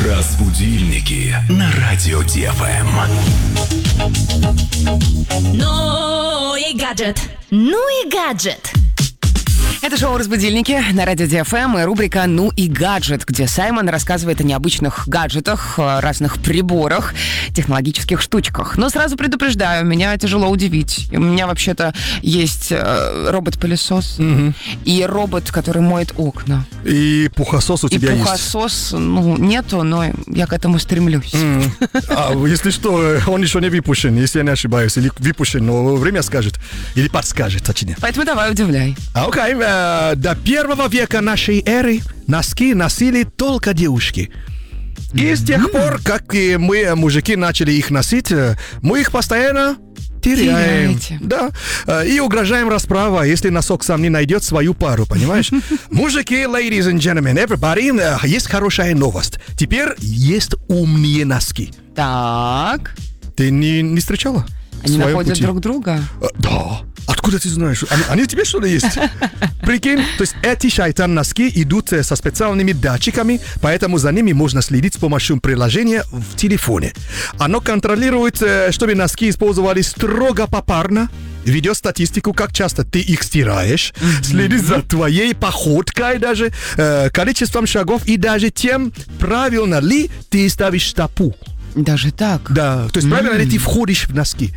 Разбудильники на радио ДФМ. Ну и гаджет. Ну и гаджет. Это шоу «Разбудильники» на радио ДФМ и рубрика «Ну и гаджет», где Саймон рассказывает о необычных гаджетах, разных приборах, технологических штучках. Но сразу предупреждаю, меня тяжело удивить. У меня вообще-то есть робот-пылесос и робот, который моет окна. И пухосос у тебя есть. И пухосос, нету, но я к этому стремлюсь. Если что, он еще не выпущен, если я не ошибаюсь. Или выпущен, но время скажет. Или подскажет, точнее. Поэтому давай, удивляй. Окей. До 1 века нашей эры носки носили только девушки. И с тех пор, как и мы, мужики, начали их носить, мы их постоянно теряем. Теряете. Да. И угрожаем расправой, если носок сам не найдет свою пару, понимаешь? Мужики, ladies and gentlemen, everybody, есть хорошая новость. Теперь есть умные носки. Так. Ты не встречала? Они Своем находят пути? друг друга? Да. Откуда ты знаешь? Они у тебя что-то есть? Прикинь, то есть эти шайтан-носки идут со специальными датчиками, поэтому за ними можно следить с помощью приложения в телефоне. Оно контролирует, чтобы носки использовались строго попарно, ведет статистику, как часто ты их стираешь, следит за твоей походкой даже, количеством шагов и даже тем, правильно ли ты ставишь стопу. Даже так? Да, то есть правильно ли ты входишь в носки.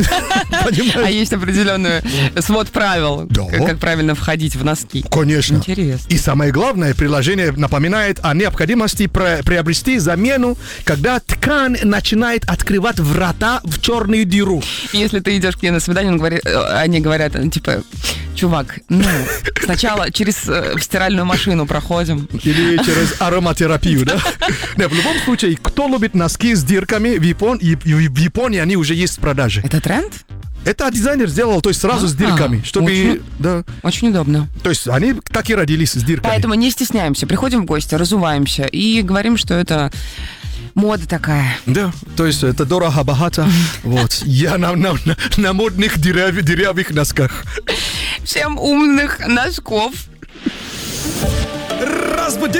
А есть определенный свод правил, Да. как правильно входить в носки. Конечно. Интересно. И самое главное, приложение напоминает о необходимости приобрести замену, когда ткань начинает открывать врата в черную дыру. Если ты идешь к ней на свидание, они говорят, типа, чувак, сначала через стиральную машину проходим. Или через ароматерапию, да? Не, в любом случае, кто любит носки с дырками, в Японии они уже есть в продаже. Это тренд? Это дизайнер сделал, то есть сразу с дырками, чтобы... очень- Да. Очень удобно. То есть они так и родились с дырками. Поэтому не стесняемся, приходим в гости, разуваемся и говорим, что это мода такая. Да, то есть это дорого-богато. Вот. Я на модных дырявых носках. Всем умных носков. Разбуди